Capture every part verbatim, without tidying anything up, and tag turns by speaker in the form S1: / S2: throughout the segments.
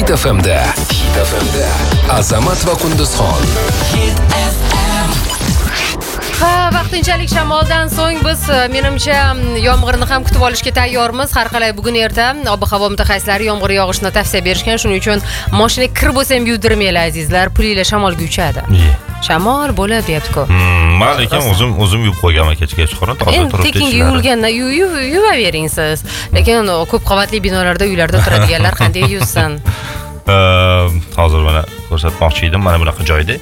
S1: Hit F M'da Hit F M'da Azamat va Qunduzxon. Hit F M.
S2: Ha, vaqtinchalik shamoldan so'ng biz menimcha yomg'irni ham kutib olishga tayyormiz. Har qalay bugun erta ob-havo mutaxassislari yomg'ir yog'ishini tavsiya berishgan. Shuning uchun mashina kir bo'lsa ham yuvdirmanglar azizlar. Pulinglar shamolga uchadi. Shamol bo'ladi deyapti-ku.
S3: Men lekin o'zim o'zim yuvib qo'yganman kechga chiqarib, toza turib
S2: tekishlari. Tekin yuvilgandan yuvavering siz. Lekin ko'p qavatli binolarda, uylarda turadiganlar qanday yuvsin?
S3: Hozir mana ko'rsatmoqchi edim, mana bunaqa joyda.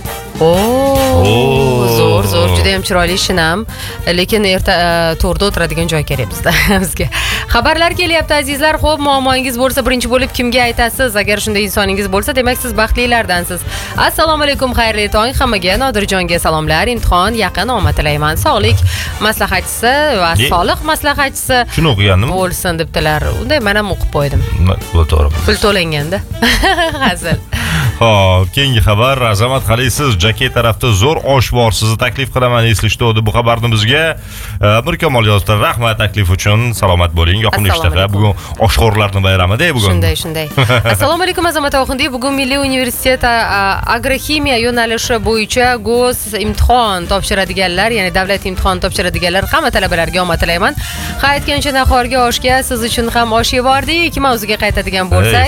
S2: Oo, zo'r, zo'r, juda ham chiroyli shinam. Lekin erta to'rda o'tiradigan joy kerak bizda bizga. Xabarlar kelyapti azizlar. Xo'p, muammongiz bo'lsa, birinchi bo'lib kimga aytasiz? Agar shunday insoningiz bo'lsa, demak siz baxtlilardansiz. Assalomu alaykum, xayrli tong hammaga. Nodirjonga salomlar. Imtihon yaqin, omad tilayman. Sog'lik maslahatchisi va soliq maslahatchisi.
S3: Shuni o'qigandim.
S2: Bo'lsin debdilar. Unday men ham o'qib qo'ydim.
S3: Bu to'g'ri.
S2: Pul to'langanda. Hazil.
S3: Hop, keyingi xabar. Azamat qalaysiz? Jake tarafda zo'r osh bor. Sizni taklif qilaman, eslashdi bu xabarni bizga. Mirkamol yozdi. Rahmat taklif uchun. Salomat bo'ling. Yoqimli ishtaha. Bugun oshxo'rlarning bayrami-da bugun.
S2: Shunday, shunday. Assalomu alaykum Azamat Oxundiy. Bugun Milliy universitet agrokimiya yo'nalishi bo'yicha go'z imtihon topshiradiganlar, ya'ni davlat imtihon topshiradiganlar hamma talabalarga omad tilayman. Ha, aytgancha nahorga oshga siz uchun ham osh yebordik. Mavzuga qaytadigan bo'lsak,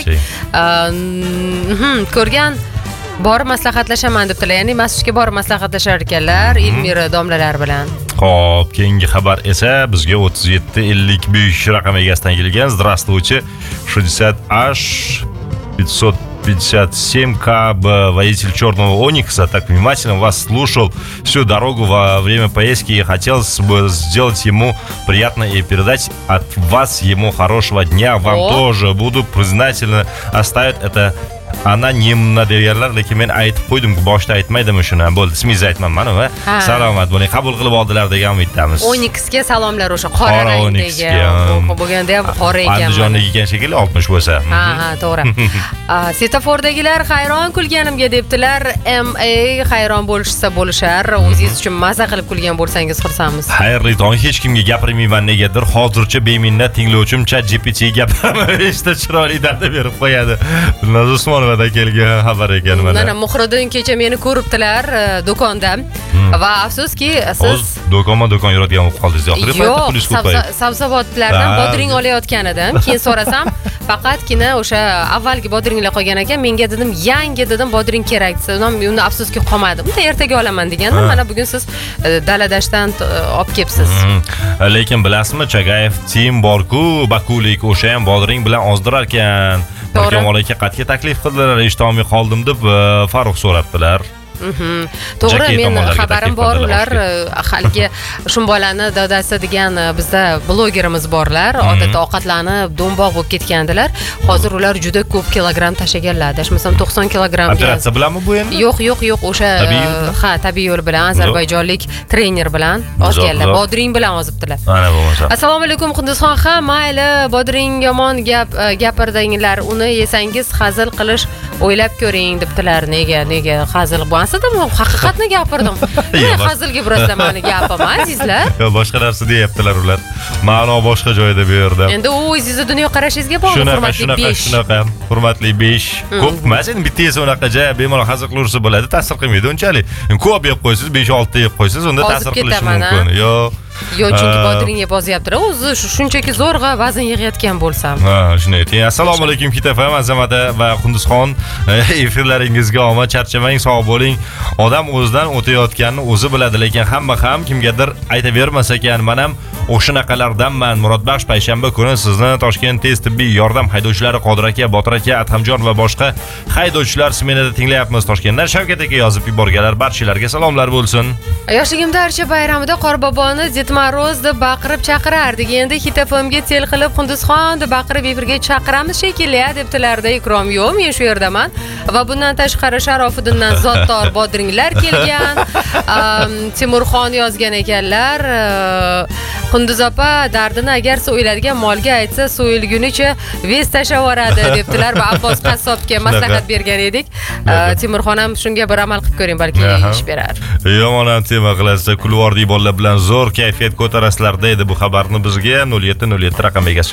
S2: ko'rgan borib maslahatlashaman debdilar. Ya'ni masjidga borib maslahatlashar ekanlar Ilmira domlalar bilan.
S3: Xo'p, keyingi xabar esa bizga o'ttiz yetti ellik besh raqam egasidan kelgan. Здравствуйте. шестьдесят аш пятьсот пятьдесят семь ка бэ, водитель черного Оникса, так внимательно вас слушал всю дорогу во время поездки и хотелось бы сделать ему приятно и передать от вас ему хорошего дня. Вам О! тоже буду признательно. Оставить это anonim deganlar, lekin men aytib qo'ydim, boshda aytmaydim shuni. Bo'ldi, ismingizni aytmayman va salomat bo'ling. Qabul qilib oldilar degan umiddamiz.
S2: Onyxga salomlar, o'sha qora rangdagi. Bo'lganda ham qora ekan.
S3: Andijondagi ekan shekilli, oltmish bo'lsa.
S2: Ha, ha, to'g'ri. Svetofordagilar hayron kulganimga debdilar. M A hayron bo'lishsa bo'lishar. O'zingiz uchun maza qilib kulgan bo'lsangiz xursandmiz.
S3: Xayrli tong, hech kimga gapirmayman negadir. Hozircha beminnat tinglovchim ChatGPT gapirib eshitdi, chiroyli dalda berib qo'yadi. Nazusmon da kelgan xabar ekan mana.
S2: Mana Muhriddin kecha meni ko'ribdilar do'konda va afsuski siz
S3: o'z do'konma do'kon yuradigan bo'lib qoldingiz. Oxirgi paytda pulingiz ko'paydi.
S2: Yo'q, sabzavotlardan bodring olayotgan edim. Keyin so'rasam, faqatgina o'sha avvalgi bodringlar qolgan ekan. Menga dedim, yangi dedim bodring kerak. Uni afsuski qolmadi. Unda ertaga olaman degandim. Mana bugun siz daladashdan olib kelibsiz.
S3: Lekin bilasizmi, Chagayev Tim borku, Bakulik o'sha ham bodring bilan ozdirar ekan. Mirkamol aka qatga taklif qildilar, eshitolmay qoldim deb Farruh so'rabdilar.
S2: To'g'ri, men xabarim bor, ular haligi shumbolani dadasi degan bizda blogerimiz borlar, odatda ovqatlanib do'mboq bo'lib ketgandilar. Hozir ular juda ko'p kilogramm tashaganlar. Adashmasam to'qson kilogramm.
S3: Operatsiya bilanmi bu endi?
S2: Yo'q, yo'q, yo'q, o'sha ha, tabiiy yo'l bilan ozarbayjonlik trener bilan ozganlar, bodring bilan ozibdilar.
S3: Mana bo'lmasa.
S2: Assalomu alaykum Qunduzxon, ha, mayli, bodring yomon gap gapirdinglar, uni yesangiz hazil qilish o'ylab ko'ring debdilar. Nega, nega hazil bu? Haqiqatni gapirdim. Hazilga burasida meni gapim, azizlar.
S3: Yo, boshqa narsa deyaptilar ular. Ma'no boshqa joyda bu yerda.
S2: Endi u o'zingizning dunyo qarashingizga bog'liq, hurmatli besh.
S3: Shunaqa, shunaqa, hurmatli besh. Ko'p emas, endi bittasi unaqa ja bemalol hazil qilaversa bo'ladi, ta'sir qilmaydi unchalik. Ko'p yeb qo'ysiz, besh olti yeb qo'ysiz, unda ta'sir qilishi mumkin. Yo,
S2: Yo, chunki bodring yeb ozyaptilar. O'zi shunchaki zo'rg'a vazn yig'ayotgan bo'lsam.
S3: Ha, shunday ayting. Assalomu alaykum Hit F M, Azamata va Qunduzxon. Efirlaringizga omad, charchamang, sog' bo'ling. Odam o'zidan o'tayotganini o'zi biladi, lekin hamma ham kimgadir aytavermas ekan. Men ham o'shanaqalardanman. Murodbaxsh payshanba kuni sizni Toshkent tez tibbiy yordam haydovchilari Qodir aka, Botir aka, Adhamjon va boshqa haydovchilar smenada tinglayapmiz Toshkentdan. Shavkat aka yozib yuborganlar, barchalarga salomlar bo'lsin.
S2: Yoshligimda Archa bayramida Qorboboni Ded Moroz deb baqirib chaqirardik. Endi Hit F M ga tel qilib Qunduzxon deb baqirib efirga chaqiramiz shekilli, debdilarda. Ikrom yo'q, men shu yerdaman. Va bundan tashqari Sharofiddindan zotdor bodringlar kelgan. Timurxon yozgan ekanlar. Qunduz opa dardini agar so'yiladigan molga aytsa, so'yilgunicha vez tashavoradi debdilar va Abbos qassobga maslahat bergan edik. Timurxon ham shunga bir amal qilib ko'ring, balki ish berar.
S3: Yomon ham tema qilasiz. Kulvordi bolalar bilan zo'r kayfiyat ko'tarasizlar deydi bu xabarni bizga nol yetti nol yetti raqam egasi